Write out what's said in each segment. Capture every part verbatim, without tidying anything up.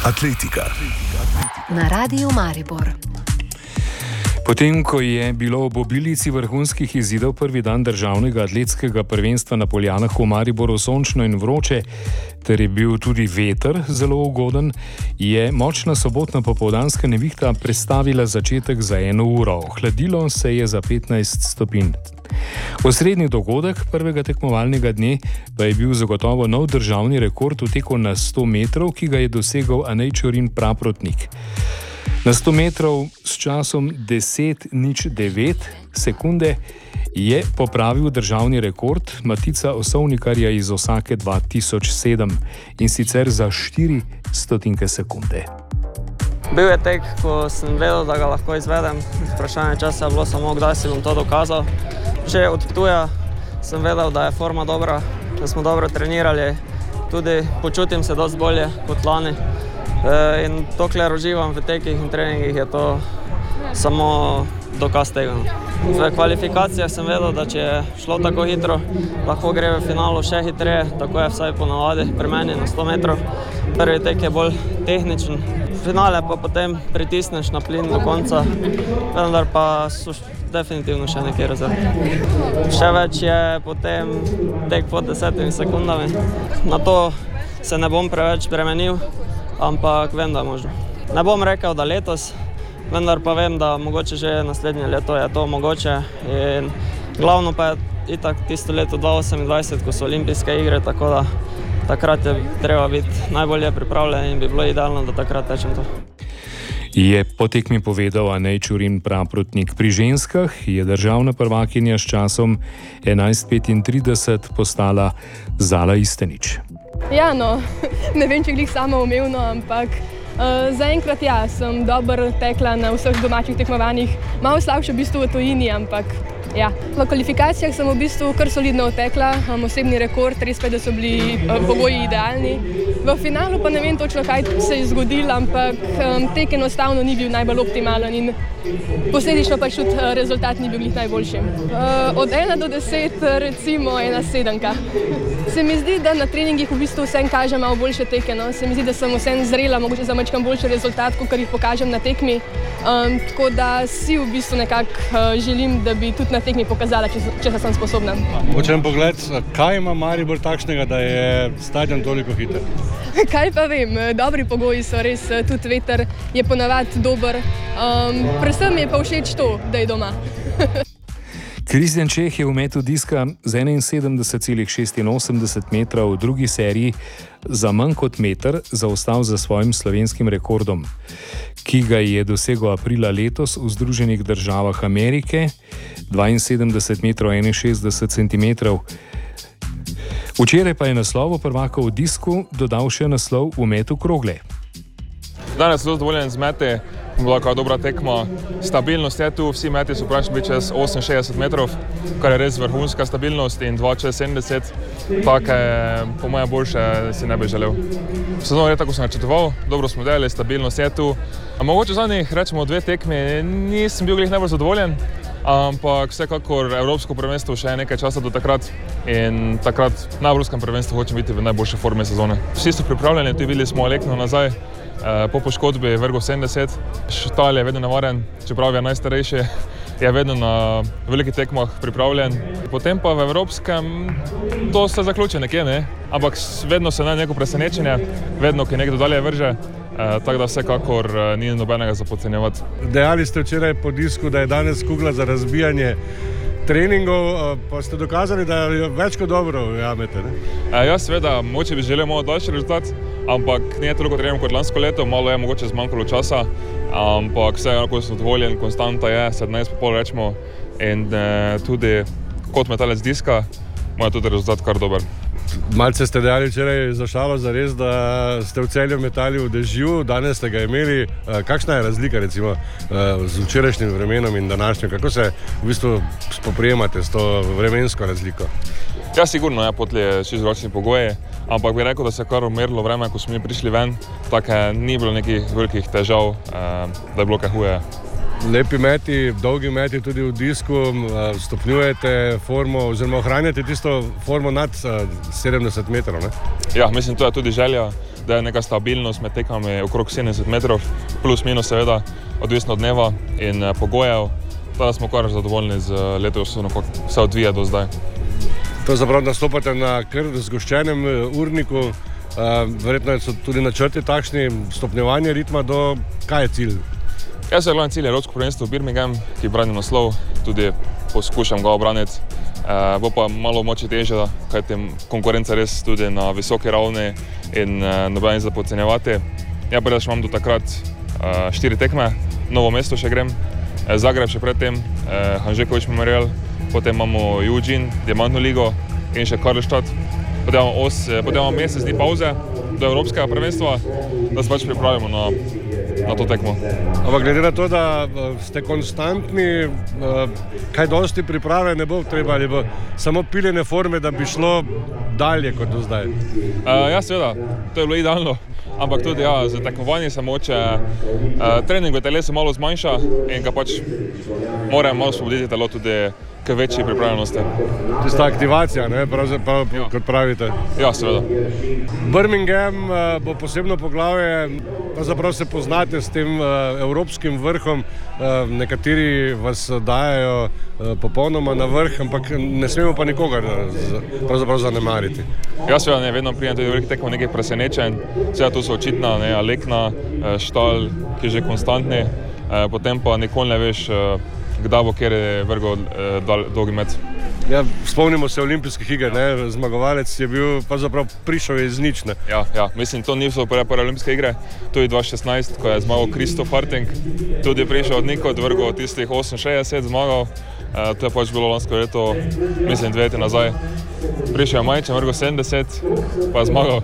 Atletika na Radiu Maribor. Potem, ko je bilo ob obilici vrhunskih izidov prvi dan državnega atletskega prvenstva na Poljanah v Mariboru sončno in vroče, ter je bil tudi veter zelo ugoden, je močna sobotna popoldanska nevihta prestavila začetek za eno uro. Hladilo se je za petnajst stopinj. Osrednji dogodek prvega tekmovalnega dne pa je bil zagotovo nov državni rekord v teku na sto metrov, ki ga je dosegal Anej Čurin Praprotnik. Na sto metrov s časom deset nič devet sekunde je popravil državni rekord Matica Osovnikarja iz Osake dva tisoč sedem, in sicer za štiri stotinke sekunde. Bil je tek, ko sem vedel, da ga lahko izvedem. Vprašanje časa je bilo samo, kdaj si bom to dokazal. Že od Ptuja sem vedel, da je forma dobra, da smo dobro trenirali. Tudi počutim se dosti bolje kot lani. In dokler uživam v tekih in treningih, je to samo dokaz tega. V kvalifikacijah sem vedel, da če je šlo tako hitro, lahko gre v finalu še hitreje, tako je vsaj ponavadi pri meni na sto metrov. Prvi tek je bolj tehničen, finale pa potem pritisneš na plin do konca, vendar pa so definitivno še nekaj rezerve. Še več je potem tek pod desetimi sekundami. Na to se ne bom preveč bremenil, ampak vem, da je možno. Ne bom rekel, da letos, vendar pa vem, da mogoče že naslednje leto je to mogoče. In glavno pa je itak tisto leto dva tisoč osemindvajset, ko so olimpijske igre, tako da takrat je treba biti najbolje pripravljen in bi bilo idealno, da takrat tečem to. Je po tekmi povedal Anej Čurin Praprotnik. Pri ženskah je državna prvakinja s časom enajst petintrideset postala Zala Istenič. Ja, no, ne vem, če glih samo umevno, ampak uh, zaenkrat ja, sem dobro tekla na vseh domačih tekmovanjih. Malo slabše v bistvu v tujini, ampak ja. V kvalifikacijah sem v bistvu kar solidno otekla, um, osebni rekord, res pa, da so bili uh, pogoji idealni. V finalu pa ne vem točno, kaj se je zgodilo, ampak um, tek enostavno ni bil najbolj optimalen in posledično pač tudi uh, rezultat ni bil najboljši. Uh, od ena do deset recimo ena sedemka. Se mi zdi, da na treningih v bistvu vsem kaže malo boljše teke, no? Se mi zdi, da sem vsem zrela, mogoče za majčkam boljši rezultat, kot jih pokažem na tekmi. Um, tako da si v bistvu nekako uh, želim, da bi tudi na tekmi pokazala, če, če sem sposobna. Hočem pogled, kaj ima Maribor takšnega, da je stadion toliko hiter? Kaj pa vem, dobri pogoji so res, tudi veter je ponavadi dober. Um, predvsem mi je pa všeč to, da je doma. Kristjan Čeh je v metu diska z enainsedemdeset celih šestinosemdeset metrov v drugi seriji za manj kot meter zaostal za svojim slovenskim rekordom, ki ga je dosegel aprila letos v Združenih državah Amerike, dvainsedemdeset metrov enainšestdeset centimetrov. Včeraj pa je naslovu prvaka v disku dodal še naslov v metu krogle. Danes sem zadovoljen z meti, bila je dobra tekma, stabilnost je tu, vsi meti so praktično bili čez oseminšestdeset metrov, kar je res vrhunska stabilnost, in dva čez sedemdeset, take po moje boljše si ne bi želel. Sezono je tako sem načrtoval, dobro smo delali, stabilnost je tu. A mogoče zadnjih, rečemo, dve tekmi nisem bil glih najbolj zadovoljen, ampak vsekakor Evropsko prvenstvo še je nekaj časa do takrat in takrat na Evropskem prvenstvu hočem biti v najboljše forme sezone. Vsi so pripravljeni, tu videli smo Alekno nazaj, po poškodbi je vrgel sedemdeset, Štal je vedno navaren, čeprav je najstarejši, je vedno na velikih tekmah pripravljen. Potem pa v Evropskem to se zaključi nekje, ne? Ampak vedno se naj neko presenečenje, vedno, ki nekdo dalje vrže. Uh, tako da vsekakor uh, ni nobenega za podcenjevati. Dejali ste včeraj po disku, da je danes kugla za razbijanje treningov, uh, pa ste dokazali, da je več kot dobro jamete, ne? Uh, ja, seveda, mogoče bi želel malo daljši rezultat, ampak ni toliko trening kot lansko leto, malo je mogoče zmanjkalo časa, ampak vsekakor sem zadovoljen, konstanta je sedemnajst pa pol rečemo, in uh, tudi kot metalec diska, moj je tudi rezultat kar dober. Malce ste dejali včeraj za šalo zares, da ste v Celju metali v dežju, danes ste ga imeli. Kakšna je razlika recimo z včerajšnjim vremenom in današnjim? Kako se v bistvu spoprijemate s to vremensko razliko? Ja, sigurno je potlje še drugačni pogoji, ampak bi rekel, da se je kar umirilo vreme, ko smo mi prišli ven, tako ni bilo nekih velikih težav, da je bilo kaj huje. Lepi meti, dolgi meti tudi v disku, stopnjujete formo oziroma ohranjate tisto formo nad sedemdeset metrov, ne? Ja, mislim, to je tudi želja. da je neka stabilnost med tekmami okrog sedemdeset metrov, plus minus seveda, odvisno od dneva in uh, pogojev. Da smo kar zadovoljni z letos, kako se odvija do zdaj. Pravzaprav nastopate na kar zgoščenem urniku, uh, verjetno so tudi načrti takšni, stopnjevanje ritma do kaj je cilj? Jaz se glavni cilj je Evropsko prvenstvo v Birmingham, ki branim naslov, tudi poskušam ga obraniti. Uh, bo pa malo moče težje, kajti konkurenca res tudi na visoki ravni in uh, noben za podcenjevati. Ja, pa da še imam do takrat uh, štiri tekme, Novo mesto še grem, Zagreb še predtem, eh, Hanžekovič Memorial, potem imamo Eugene, Diamantno ligo in še Karlštad. Potem imamo, os, potem imamo mesec dni pauze do Evropskega prvenstva, da se pač pripravimo na, na to tekmo. Ampak glede na to, da ste konstantni, kaj dosti priprave ne bo treba, ali bo samo piljenje forme, da bi šlo dalje kot do zdaj? Uh, ja, seveda, to je bilo idealno. Ampak tudi ja, za tekmovanje se moče uh, trening v telesu malo zmanjša in ga pač moram malo svoboditi telo tudi k večji pripravljenosti. Tista aktivacija, ne, prav, prav, ja. Kot pravite. Ja, seveda. Birmingham uh, bo posebno poglavje, pravzaprav se poznate s tem uh, evropskim vrhom, uh, nekateri vas dajajo uh, popolnoma na vrh, ampak ne smemo pa nikogar z, pravzaprav zanemariti. Ja, seveda, ne, vedno pridem tudi veliko tekmo nekaj presenečenj, seveda tu so očitna, ne, Alekna, Štal, ki je že konstantni, uh, potem pa nikoli ne veš, uh, kdaj bo kjer je vrgel eh, dolgi met. Ja, spomnimo se olimpijskih iger, ne? Zmagovalec je bil, pa zapravo prišel iz nič. Ne? Ja, ja, mislim, to niso prve olimpijske igre, to je dva tisoč šestnajst, ko je zmagal Kristof Harting, tudi je prišel od nikod, vrgel tistih oseminšestdeset, zmagal, eh, to je pač bilo lansko leto, mislim, dve leti nazaj. Prišel je Majčan, vrgel sedemdeset, pa je zmagal.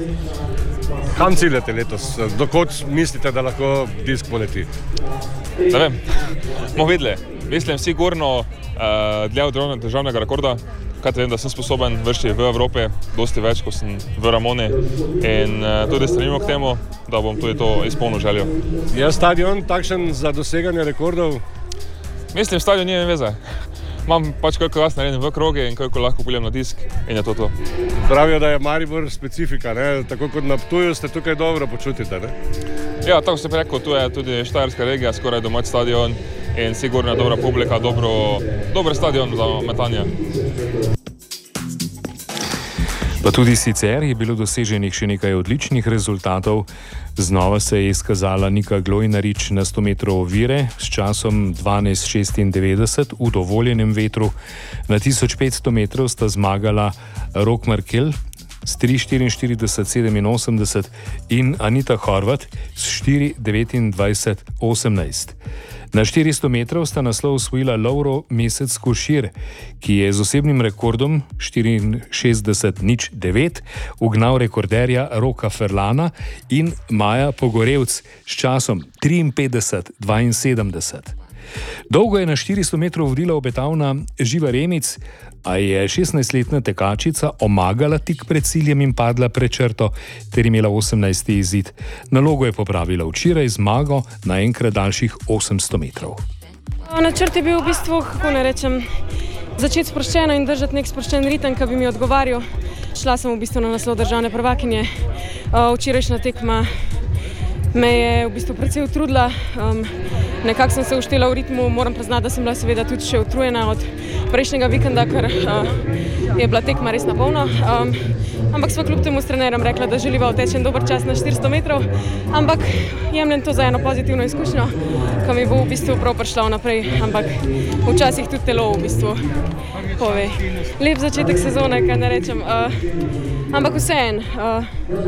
Kam ciljate letos? Dokot mislite, da lahko disk poleti? Ne vem, bomo videli. Mislim, sigurno uh, dlje od državnega rekorda, kaj vem, da sem sposoben vršiti v Evropi, dosti več, kot sem v Ramoni in uh, tudi stremimo k temu, da bom tudi to izpolnil željo. Je stadion takšen za doseganje rekordov? Mislim, stadion nima veze. Imam pač koliko jaz naredim v krogi in koliko lahko piljem na disk in je to to. Pravijo, da je Maribor specifika, ne? Tako kot na Ptuju ste tukaj dobro počutite, ne? Ja, tako sem rekel, tu je tudi Štajerska regija, skoraj domač stadion in sigurno je dobra publika, dobro, dober stadion za metanje. Pa tudi sicer je bilo doseženih še nekaj odličnih rezultatov. Znova se je izkazala Nika Glojnarič na sto metrov ovire s časom dvanajst šestindevetdeset v dovoljenem vetru. Na tisoč petsto metrov sta zmagala Rok Markel s tri štiriinštirideset sedeminosemdeset in Anita Horvat s štiri devetindvajset osemnajst. Na štiristo metrov sta naslov osvojila Lovro Mesec Košir, ki je z osebnim rekordom štiriinšestdeset nič devet ugnal rekorderja Roka Ferlana in Maja Pogorevc s časom triinpetdeset dvainsedemdeset. Dolgo je na štiristo metrov vodila obetavna Živa Remic, a je šestnajstletna tekačica omagala tik pred ciljem in padla pred črto ter imela osemnajsti izid. Nalogo je popravila včeraj zmago na enkrat daljših osemsto metrov. Načrt je bil v bistvu, kako ne rečem, začeti sproščeno in držati nek sproščen ritem, ki bi mi odgovarjal. Šla sem v bistvu na naslov državne prvakinje. Včerajšnja tekma me je v bistvu precej utrudila. Um, nekako sem se uštela v ritmu, moram priznati, da sem bila seveda tudi še utrujena od prejšnjega vikenda, ker uh, je bila tekma res na polno. Um, ampak sva kljub temu s trenerom rekla, da želiva oteči en dober čas na štiristo metrov, ampak jemljem to za eno pozitivno izkušnjo, ko mi bo v bistvu prav prišla naprej, ampak včasih tudi telo v bistvu pove. Lep začetek sezone, kaj ne rečem. Uh, Ampak vseeno, uh,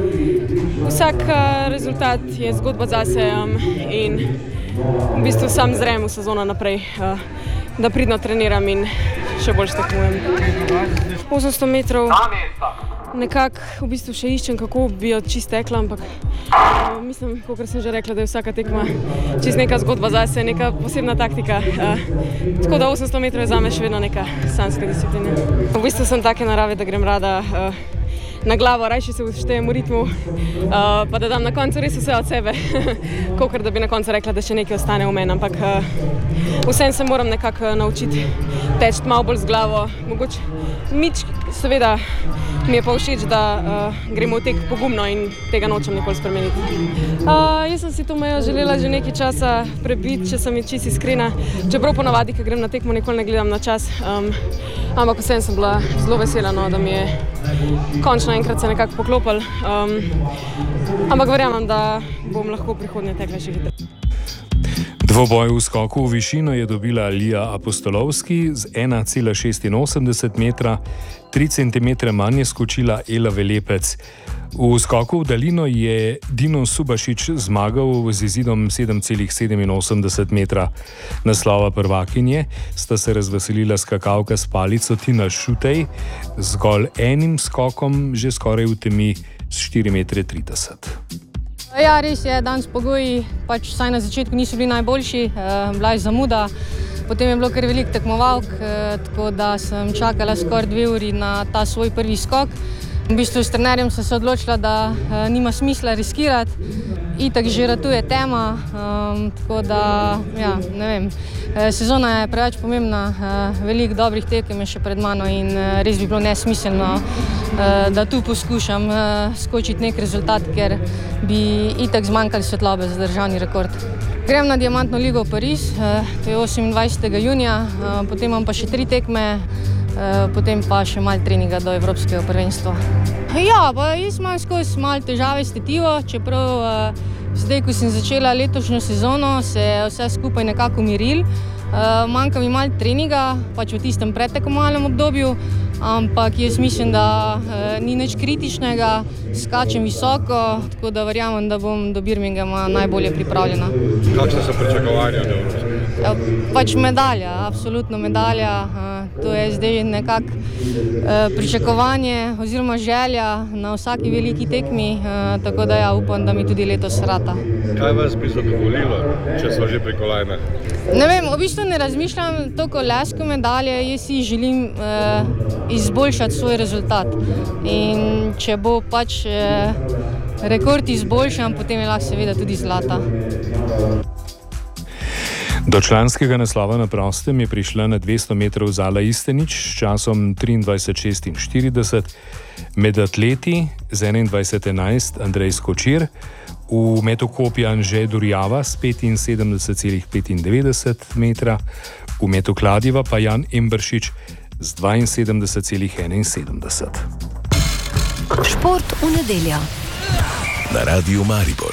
vsak uh, rezultat je zgodba zase um, in v bistvu sam zrem v sezono naprej, uh, da pridno treniram in še bolj tekmujem. osemsto metrov nekako v bistvu še iščem, kako bi jo čist tekla, ampak uh, mislim, kot sem že rekla, da je vsaka tekma čist neka zgodba zase, neka posebna taktika. Uh, tako da osemsto metrov je zame še vedno neka sanjska disciplina. V bistvu sem take narave, da grem rada uh, na glavo, rajši se vštejem v ritmu, uh, pa da dam na koncu res vse od sebe, kakor da bi na koncu rekla, da še nekaj ostane v meni, ampak uh, vsem se moram nekako naučiti teči malo bolj z glavo, mogoče nič, seveda mi je pa všeč, da uh, gremo v tek pogumno in tega nočem nikoli spremeniti. Uh, jaz sem si to mejo želela že nekaj časa prebiti, če sem ji čisto iskrena. Čeprav ponavadi, ko grem na tekmo, nikoli ne gledam na čas. Um, ampak vsem sem bila zelo vesela, no, da mi je končno enkrat se nekako poklopil. Um, ampak verjamem, da bom lahko v prihodnje tekla še hitro. Dvoboj v skoku v višino je dobila Lija Apostolovski z ena cela šestinosemdeset metra, tri centimetre manj je skočila Ela Velepec. V skoku v daljino je Dino Subašič zmagal z izidom sedem cela sedeminosemdeset metra. Naslova prvakinje sta se razveselila skakalka s palico Tina Šutej z zgolj enim skokom že skoraj v temi s štiri metre trideset. Ja, res je, danes pogoji pač vsaj na začetku niso bili najboljši, eh, bila je zamuda, potem je bilo kar veliko tekmovalk, eh, tako da sem čakala skoraj dve uri na ta svoj prvi skok. V bistvu s trenerjem sem se odločila, da eh, nima smisla riskirati, itak že ratuje tema, eh, tako da, ja, ne vem, eh, sezona je preveč pomembna, eh, veliko dobrih tekem je še pred mano in eh, res bi bilo nesmiselno, eh, da tu poskušam eh, skočiti nek rezultat, ker bi itak zmanjkali svetlobe za državni rekord. Grem na Diamantno ligo v Pariz, eh, to je osemindvajsetega junija, eh, potem imam pa še tri tekme, eh, potem pa še malo treninga do Evropskega prvenstva. Ja, pa jaz imam skozi malo težave s tetivo, čeprav eh, zdaj, ko sem začela letošnjo sezono, se je vse skupaj nekako umiril. Uh, manjka mi malo treninga, pač v tistem predtekmovalnem obdobju, ampak jaz mislim, da uh, ni nič kritičnega, skačem visoko, tako da verjamem, da bom do Birminghama najbolje pripravljena. Kakšne so pričakovanja od Evropske? Ja, pač medalja, absolutno medalja. Uh, to je zdaj nekako uh, pričakovanje oziroma želja na vsaki veliki tekmi, uh, tako da ja, upam, da mi tudi letos rata. Kaj vas bi zadovoljilo, če smo že pri kolajnah? Ne vem, v bistvu ne razmišljam toliko lesko medalje, jaz si želim eh, izboljšati svoj rezultat. In če bo pač eh, rekord izboljšan, potem je lahko seveda tudi zlata. Do članskega naslova na prostem je prišla na dvesto metrov Zala Istenič s časom triindvajset šestinštirideset, med atleti z enaindvajset enajst Andrej Skočir, v metu kopja Anže Durjava s petinsedemdeset cela petindevetdeset metra, v metu kladiva pa Jan Embršič z dvainsedemdeset cela enainsedemdeset. Šport v nedeljo. Na Radiu Maribor.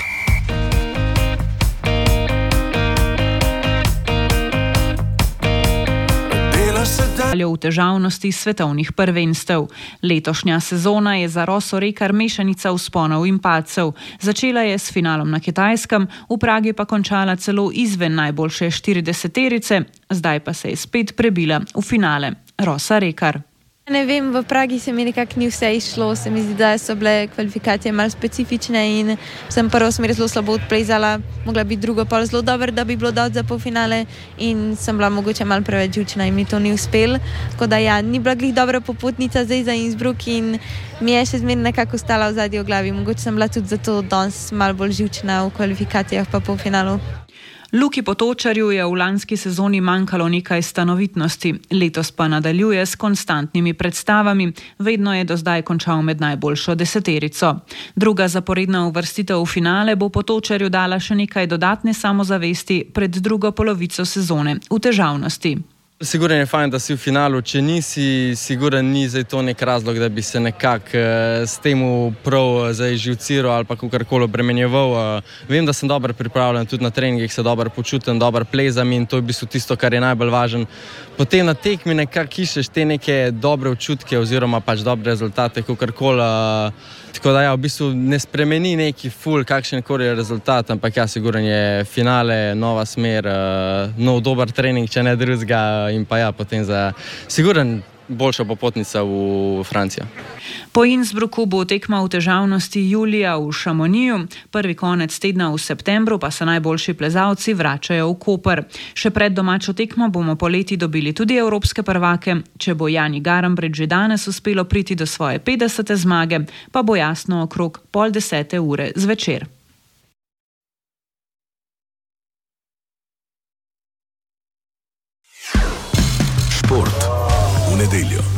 V težavnosti svetovnih prvenstev. Letošnja sezona je za Roso Rekar mešanica vzponov in padcev. Začela je s finalom na Kitajskem, v Pragi pa končala celo izven najboljše štirideseterice, zdaj pa se je spet prebila v finale. Rosa Rekar. Ne vem, v Pragi se mi nekako ni vse išlo, se mi zdi, da so bile kvalifikacije malo specifične in sem prvo smer zelo slabo odplezala, mogla biti drugo pol zelo dobro, da bi bilo dati za polfinale in sem bila mogoče malo preveč živčna in mi to ni uspel, tako da ja, ni bila glih dobra popotnica zdaj za Innsbruck in mi je še zmeraj nekako ostala v zadnji v glavi, mogoče sem bila tudi zato danes malo bolj živčna v kvalifikacijah pa polfinalu. Luki Potočarju je v lanski sezoni manjkalo nekaj stanovitnosti, letos pa nadaljuje s konstantnimi predstavami, vedno je do zdaj končal med najboljšo deseterico. Druga zaporedna uvrstitev v finale bo Potočarju dala še nekaj dodatne samozavesti pred drugo polovico sezone v težavnosti. Sigurno je fajn, da si v finalu, če nisi, sigurno ni zdaj to nek razlog, da bi se nekako eh, s temu prav zdaj živciral ali pa kakorkoli obremenjeval. Eh, vem, da sem dobro pripravljen, tudi na treningih se dobro počutim, dobro plezam in to je v bistvu tisto, kar je najbolj važno. Potem na tekmi nekako iščeš te neke dobre občutke oziroma pač dobre rezultate, kakorkoli. Eh, tako da ja, v bistvu ne spremeni neki ful, kakšen koli je rezultat, ampak ja, sigurno je finale, nova smer, eh, nov dober trening, če ne drugega. In pa ja, potem za sigurno boljša popotnica v Francijo. Po Innsbrucku bo tekma v težavnosti julija v Chamonixu, prvi konec tedna v septembru pa se najboljši plezalci vračajo v Koper. Še pred domačo tekmo bomo poleti dobili tudi evropske prvake. Če bo Jani Garambrecht že danes uspelo priti do svoje petdesete zmage, pa bo jasno okrog pol desete ure zvečer. Šport v nedeljo.